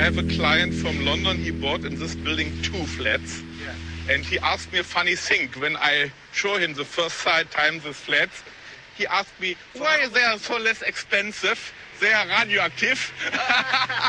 have a client from London. He bought in this building 2 flats. Yeah. And he asked me a funny thing. When I show him the first time the flats, he asked me, why they are so less expensive? They are radioactive.